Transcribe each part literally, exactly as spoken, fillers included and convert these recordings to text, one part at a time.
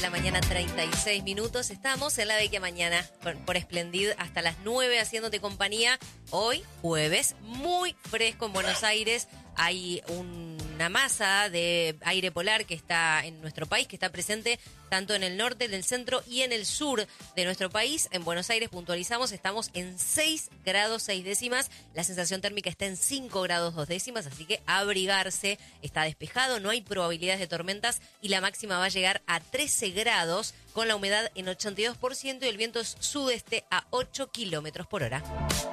la mañana, treinta y seis minutos. Estamos en la Vecchia Mañana por, por Splendid hasta las nueve haciéndote compañía. Hoy, jueves, muy fresco en Buenos Aires. Hay una masa de aire polar que está en nuestro país, que está presente tanto en el norte, en el centro y en el sur de nuestro país. En Buenos Aires, puntualizamos, estamos en seis grados seis décimas. La sensación térmica está en cinco grados dos décimas, así que abrigarse. Está despejado, no hay probabilidades de tormentas y la máxima va a llegar a trece grados con la humedad en ochenta y dos por ciento y el viento es sudeste a ocho kilómetros por hora.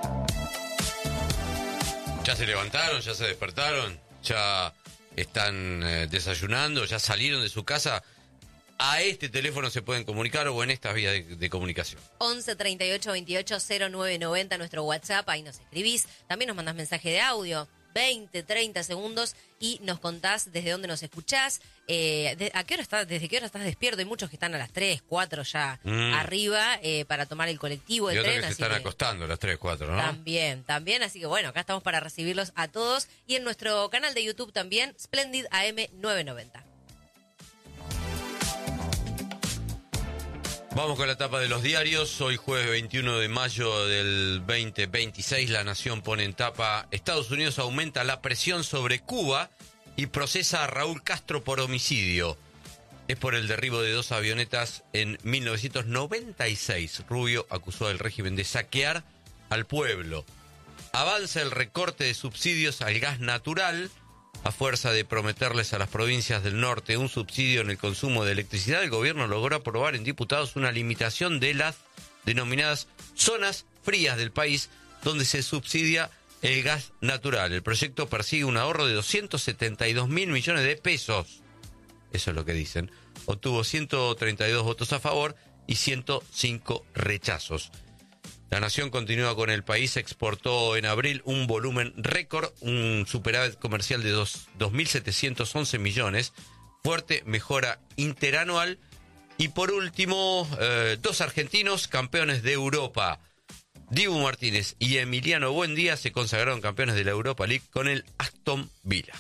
¿Ya se levantaron? ¿Ya se despertaron? ¿Ya están eh, desayunando? ¿Ya salieron de su casa? A este teléfono se pueden comunicar o en estas vías de, de comunicación. once treinta y ocho veintiocho cero nueve noventa, nuestro WhatsApp, ahí nos escribís. También nos mandás mensaje de audio, veinte, treinta segundos, y nos contás desde dónde nos escuchás, eh, de, a qué hora estás, desde qué hora estás despierto. Hay muchos que están a las tres, cuatro ya mm. arriba eh, para tomar el colectivo, el y tren. Y otros que se están que acostando a las tres, cuatro, ¿no? También, también, así que bueno, acá estamos para recibirlos a todos. Y en nuestro canal de YouTube también, Splendid A M novecientos noventa. Vamos con la tapa de los diarios. Hoy jueves veintiuno de mayo del veinte veintiséis, La Nación pone en tapa: Estados Unidos aumenta la presión sobre Cuba y procesa a Raúl Castro por homicidio. Es por el derribo de dos avionetas en mil novecientos noventa y seis. Rubio acusó al régimen de saquear al pueblo. Avanza el recorte de subsidios al gas natural. A fuerza de prometerles a las provincias del norte un subsidio en el consumo de electricidad, el gobierno logró aprobar en diputados una limitación de las denominadas zonas frías del país, donde se subsidia el gas natural. El proyecto persigue un ahorro de doscientos setenta y dos mil millones de pesos. Eso es lo que dicen. Obtuvo ciento treinta y dos votos a favor y ciento cinco rechazos. La Nación continúa con El País. Exportó en abril un volumen récord, un superávit comercial de dos mil setecientos once millones, fuerte mejora interanual. Y por último, eh, dos argentinos campeones de Europa. Dibu Martínez y Emiliano Buendía se consagraron campeones de la Europa League con el Aston Villa.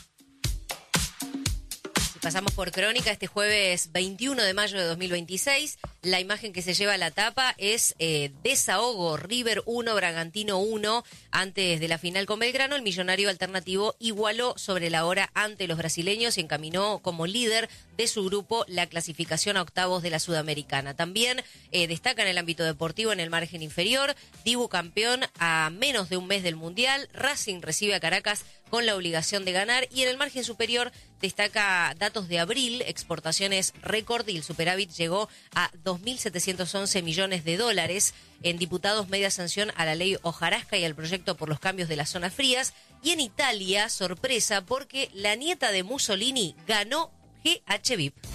Pasamos por crónica este jueves veintiuno de mayo de dos mil veintiséis. La imagen que se lleva a la tapa es eh, desahogo, River uno, Bragantino uno. Antes de la final con Belgrano, el millonario alternativo igualó sobre la hora ante los brasileños y encaminó como líder de su grupo la clasificación a octavos de la Sudamericana. También eh, destaca en el ámbito deportivo en el margen inferior, Dibu campeón a menos de un mes del Mundial, Racing recibe a Caracas con la obligación de ganar, y en el margen superior destaca datos de abril, exportaciones récord y el superávit llegó a dos mil setecientos once millones de dólares. En diputados, media sanción a la ley Hojarasca y al proyecto por los cambios de las zonas frías. Y en Italia, sorpresa, porque la nieta de Mussolini ganó G H V I P.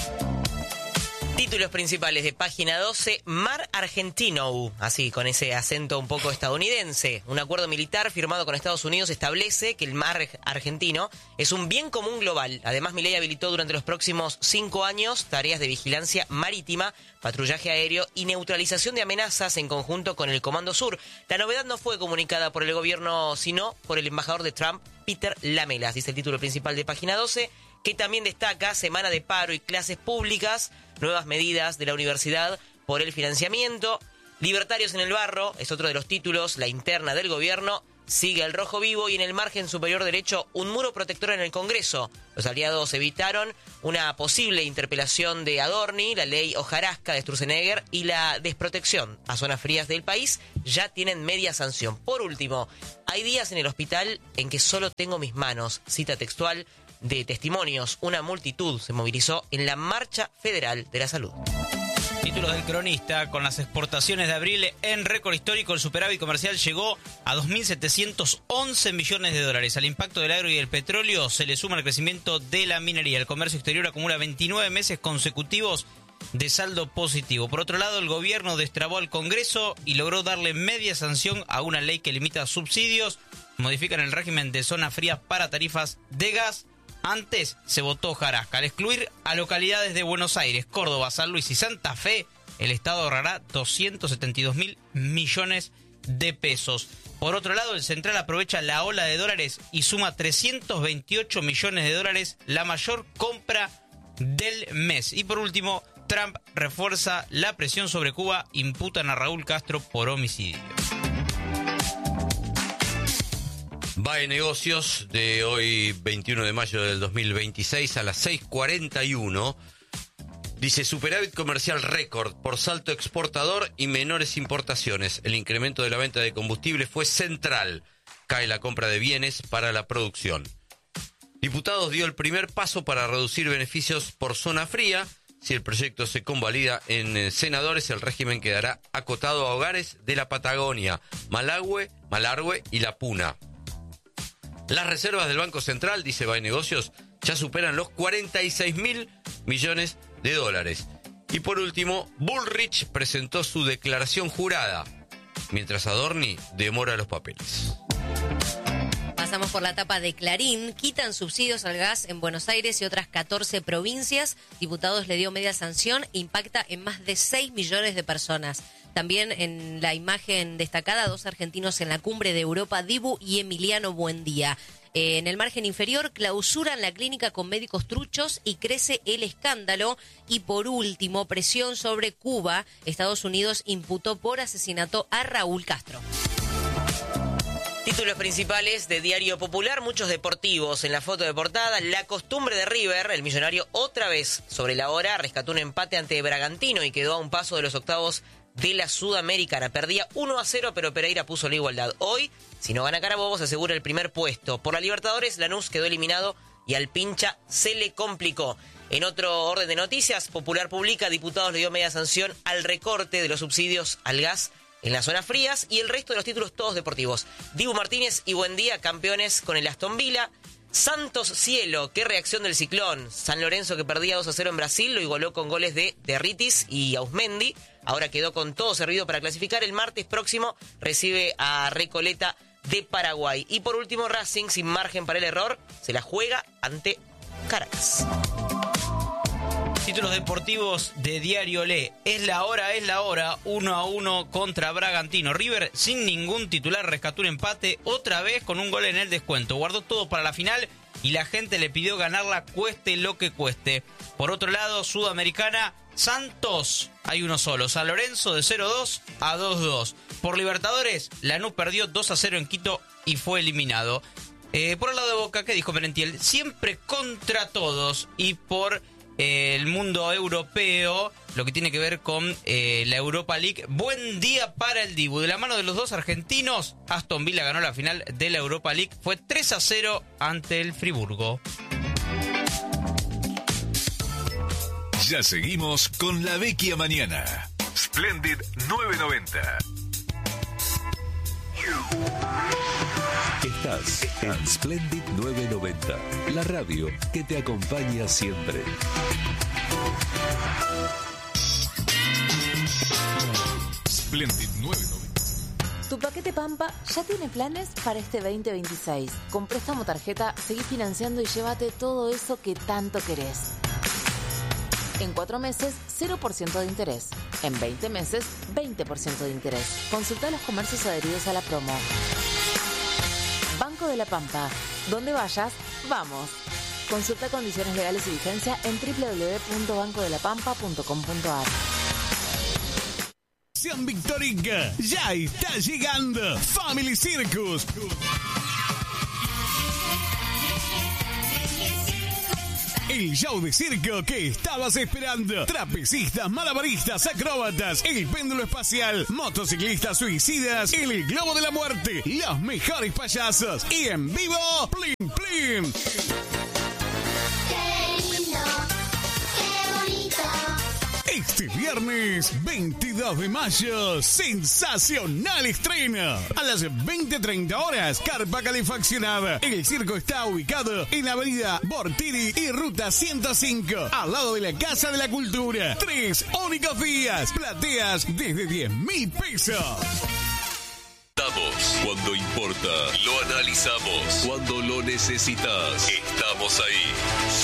Títulos principales de página doce, Mar Argentino, así con ese acento un poco estadounidense. Un acuerdo militar firmado con Estados Unidos establece que el mar argentino es un bien común global. Además, Milei habilitó durante los próximos cinco años tareas de vigilancia marítima, patrullaje aéreo y neutralización de amenazas en conjunto con el Comando Sur. La novedad no fue comunicada por el gobierno, sino por el embajador de Trump, Peter Lamelas, dice el título principal de página doce, que también destaca semana de paro y clases públicas, nuevas medidas de la universidad por el financiamiento, libertarios en el barro, es otro de los títulos, la interna del gobierno, sigue el rojo vivo y en el margen superior derecho un muro protector en el Congreso. Los aliados evitaron una posible interpelación de Adorni, la ley Hojarasca de Sturzenegger y la desprotección a zonas frías del país ya tienen media sanción. Por último, hay días en el hospital en que solo tengo mis manos, cita textual de testimonios. Una multitud se movilizó en la Marcha Federal de la Salud. Títulos del cronista, con las exportaciones de abril en récord histórico, el superávit comercial llegó a dos mil setecientos once millones de dólares. Al impacto del agro y el petróleo se le suma el crecimiento de la minería. El comercio exterior acumula veintinueve meses consecutivos de saldo positivo. Por otro lado, el gobierno destrabó al Congreso y logró darle media sanción a una ley que limita subsidios, modifican el régimen de zonas frías para tarifas de gas. Antes se votó Hojarasca. Al excluir a localidades de Buenos Aires, Córdoba, San Luis y Santa Fe, el Estado ahorrará doscientos setenta y dos mil millones de pesos. Por otro lado, el Central aprovecha la ola de dólares y suma trescientos veintiocho millones de dólares, la mayor compra del mes. Y por último, Trump refuerza la presión sobre Cuba, imputan a Raúl Castro por homicidio. Va de negocios de hoy, veintiuno de mayo del dos mil veintiséis, a las seis cuarenta y uno. Dice, superávit comercial récord por salto exportador y menores importaciones. El incremento de la venta de combustible fue central. Cae la compra de bienes para la producción. Diputados dio el primer paso para reducir beneficios por zona fría. Si el proyecto se convalida en eh, senadores, el régimen quedará acotado a hogares de la Patagonia, Malagüe, Malargüe y La Puna. Las reservas del Banco Central, dice Bay Negocios, ya superan los cuarenta y seis mil millones de dólares. Y por último, Bullrich presentó su declaración jurada, mientras Adorni demora los papeles. Pasamos por la tapa de Clarín. Quitan subsidios al gas en Buenos Aires y otras catorce provincias. Diputados le dio media sanción. Impacta en más de seis millones de personas. También en la imagen destacada, dos argentinos en la cumbre de Europa, Dibu y Emiliano Buendía. Eh, en el margen inferior, clausuran la clínica con médicos truchos y crece el escándalo. Y por último, presión sobre Cuba. Estados Unidos imputó por asesinato a Raúl Castro. Títulos principales de Diario Popular, muchos deportivos en la foto de portada. La costumbre de River, el millonario otra vez sobre la hora, rescató un empate ante Bragantino y quedó a un paso de los octavos de la Sudamericana. Perdía uno a cero, pero Pereira puso la igualdad. Hoy, si no gana Carabobo, se asegura el primer puesto. Por la Libertadores, Lanús quedó eliminado y al Pincha se le complicó. En otro orden de noticias, Popular publica, diputados le dio media sanción al recorte de los subsidios al gas en las zonas frías y el resto de los títulos todos deportivos. Dibu Martínez y Buendía, campeones con el Aston Villa. Santos Cielo, qué reacción del Ciclón. San Lorenzo, que perdía dos a cero en Brasil, lo igualó con goles de Derritis y Ausmendi. Ahora quedó con todo servido para clasificar. El martes próximo recibe a Recoleta de Paraguay. Y por último, Racing, sin margen para el error, se la juega ante Caracas. Títulos deportivos de Diario Le. Es la hora, es la hora. Uno a uno contra Bragantino. River, sin ningún titular, rescató un empate. Otra vez con un gol en el descuento. Guardó todo para la final y la gente le pidió ganarla cueste lo que cueste. Por otro lado, Sudamericana, Santos, hay uno solo. San Lorenzo de cero dos a dos dos. Por Libertadores, Lanús perdió dos a cero en Quito y fue eliminado. Eh, por el lado de Boca, ¿qué dijo Merentiel? Siempre contra todos. Y por el mundo europeo, lo que tiene que ver con eh, la Europa League. Buen día para el Dibu. De la mano de los dos argentinos, Aston Villa ganó la final de la Europa League. Fue tres a cero ante el Friburgo. Ya seguimos con La Vecchia Mañana. Splendid nueve noventa. Estás en Splendid nueve noventa, la radio que te acompaña siempre. Splendid nueve noventa. Tu paquete Pampa ya tiene planes para este veinte veintiséis. Con préstamo tarjeta, seguí financiando y llévate todo eso que tanto querés. En cuatro meses, cero por ciento de interés. En veinte meses, veinte por ciento de interés. Consulta los comercios adheridos a la promo. Banco de la Pampa. Donde vayas, vamos. Consulta condiciones legales y vigencia en doble u doble u doble u punto banco de la pampa punto com punto a r. San Victorica, ya está llegando Family Circus. El show de circo que estabas esperando. Trapecistas, malabaristas, acróbatas, el péndulo espacial, motociclistas suicidas, el globo de la muerte, los mejores payasos y en vivo, Plim Plim. Este viernes veintidós de mayo, sensacional estreno. A las veinte treinta horas, carpa calefaccionada. El circo está ubicado en la avenida Bortiri y ruta ciento cinco, al lado de la Casa de la Cultura. Tres únicos días, plateas desde diez mil pesos. Estamos cuando importa, lo analizamos. Cuando lo necesitas, estamos ahí.